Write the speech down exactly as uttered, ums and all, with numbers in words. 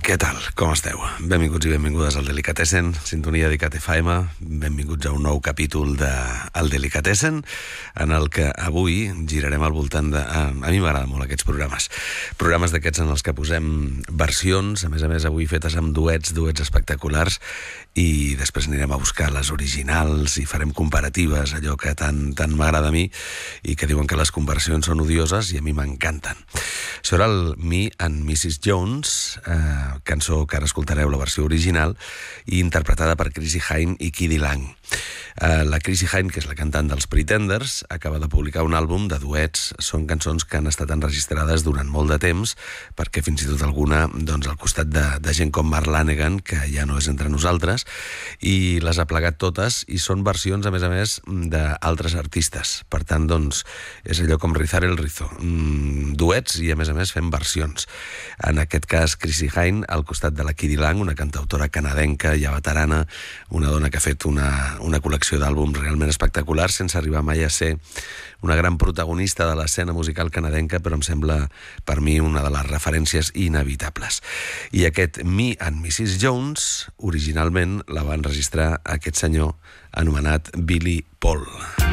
Què tal? Com esteu? Benvinguts i benvingudes al Delicatessen, sintonia d'I C A T F M. Benvinguts a un nou capítol de El Delicatessen, en el que avui girarem al voltant de... A, a mi m'agraden molt aquests programes. Programes d'aquests en els que posem versions, a més a més avui fetes amb duets, duets espectaculars, i després anirem a buscar les originals i farem comparatives, allò que tant, tant m'agrada a mi i que diuen que les conversions són odioses i a mi m'encanten. Això era el Me and missus Jones, eh, cançó que ara escoltareu la versió original i interpretada per Chrissie Hynde i K D Lang. Eh, la Chrissie Hynde, que és la cantant dels Pretenders, acaba de publicar un àlbum de duets. Són cançons que han estat enregistrades durant molt de temps, perquè fins i tot alguna doncs, al costat de, de gent com Mark Lanegan, que ja no és entre nosaltres, i les ha plegat totes, i són versions, a més a més, d'altres artistes. Per tant, doncs, és allò com rizar el rizo. Mm, duets i, a més a més, fem versions. En aquest cas, Chrissie Hynde, al costat de la K D Lang, una cantautora canadenca, ja veterana, una dona que ha fet una, una col·lecció d'àlbums realment espectaculars, sense arribar mai a ser una gran protagonista de l'escena musical canadenca, però em sembla, per mi, una de les referències inevitables. I aquest Me and missus Jones, originalment la va enregistrar aquest senyor anomenat Billy Paul.